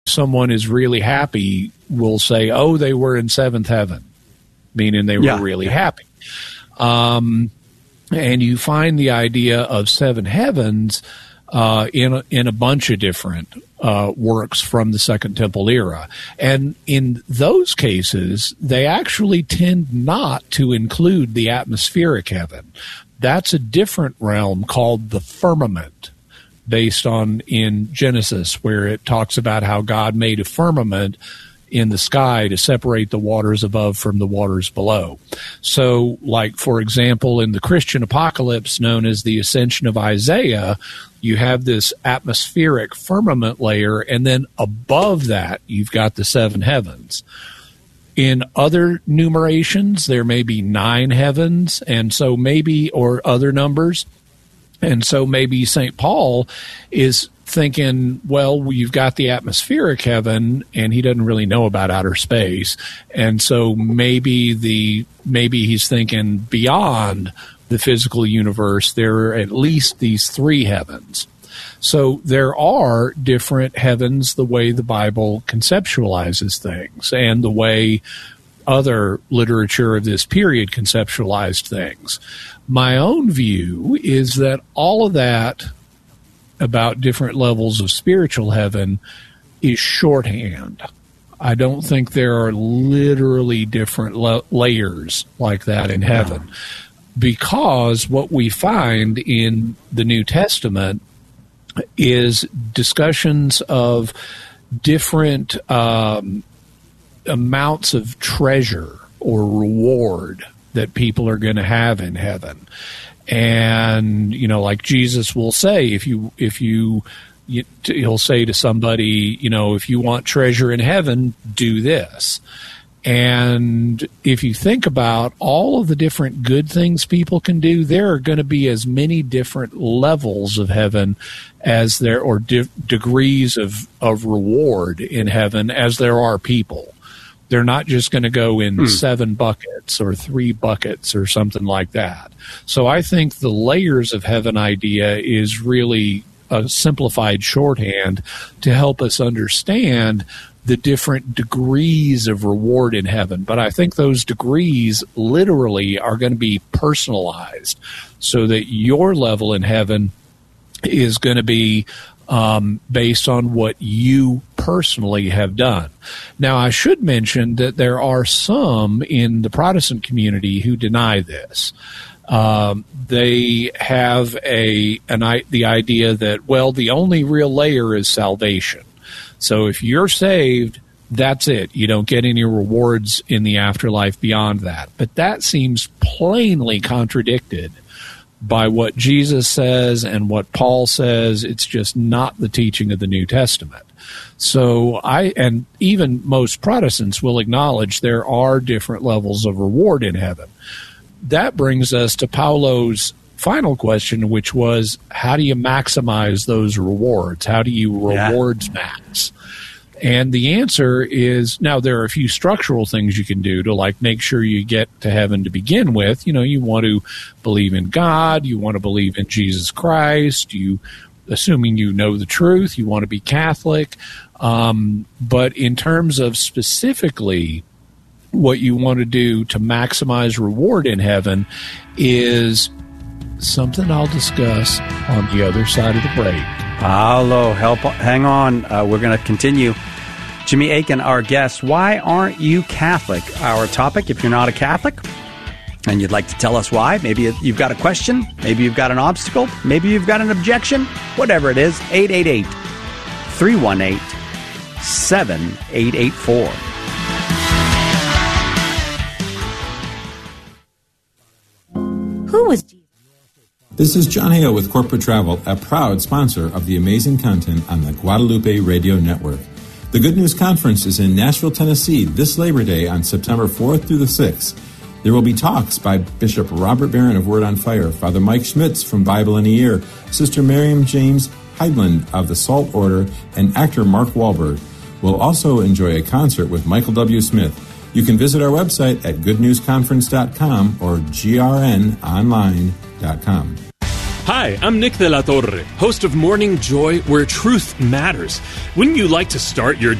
someone is really happy, we'll say, oh, they were in seventh heaven, meaning they were really happy. And you find the idea of seven heavens in a bunch of different works from the Second Temple era. And in those cases, they actually tend not to include the atmospheric heaven. That's a different realm called the firmament, based on in Genesis, where it talks about how God made a firmament in the sky to separate the waters above from the waters below. So, like, for example, in the Christian apocalypse known as the Ascension of Isaiah, you have this atmospheric firmament layer, and then above that, you've got the seven heavens. In other numerations, there may be 9 heavens, and so maybe, or other numbers, and so maybe St. Paul is thinking, well, you've got the atmospheric heaven, and he doesn't really know about outer space, and so maybe he's thinking beyond the physical universe, there are at least these 3 heavens. So there are different heavens the way the Bible conceptualizes things and the way other literature of this period conceptualized things. My own view is that all of that about different levels of spiritual heaven is shorthand. I don't think there are literally different layers like that in heaven, because what we find in the New Testament is discussions of different amounts of treasure or reward that people are going to have in heaven. And, you know, like Jesus will say, he'll say to somebody, you know, if you want treasure in heaven, do this. And if you think about all of the different good things people can do, there are going to be as many different levels of heaven as there, or degrees of reward in heaven as there are people. They're not just going to go in 7 buckets or 3 buckets or something like that. So I think the layers of heaven idea is really a simplified shorthand to help us understand the different degrees of reward in heaven. But I think those degrees literally are going to be personalized so that your level in heaven is going to be based on what you personally have done. Now, I should mention that there are some in the Protestant community who deny this. They have the idea that, well, the only real layer is salvation. So if you're saved, that's it. You don't get any rewards in the afterlife beyond that. But that seems plainly contradicted by what Jesus says and what Paul says. It's just not the teaching of the New Testament. So and even most Protestants will acknowledge there are different levels of reward in heaven. That brings us to Paulo's final question, which was, how do you maximize those rewards? How do you rewards max? And the answer is, now there are a few structural things you can do to, like, make sure you get to heaven to begin with. You know, you want to believe in God, you want to believe in Jesus Christ, assuming you know the truth, you want to be Catholic. But in terms of specifically what you want to do to maximize reward in heaven is something I'll discuss on the other side of the break. Paulo, hang on. We're going to continue. Jimmy Akin, our guest. Why aren't you Catholic? Our topic, if you're not a Catholic and you'd like to tell us why, maybe you've got a question, maybe you've got an obstacle, maybe you've got an objection, whatever it is, 888-318-7884. Who was Jesus? This is John Hale with Corporate Travel, a proud sponsor of the amazing content on the Guadalupe Radio Network. The Good News Conference is in Nashville, Tennessee this Labor Day on September 4th through the 6th. There will be talks by Bishop Robert Barron of Word on Fire, Father Mike Schmitz from Bible in a Year, Sister Miriam James Heidland of the Salt Order, and actor Mark Wahlberg. We'll also enjoy a concert with Michael W. Smith. You can visit our website at goodnewsconference.com or grnonline.com. Hi, I'm Nick de la Torre, host of Morning Joy, where truth matters. Wouldn't you like to start your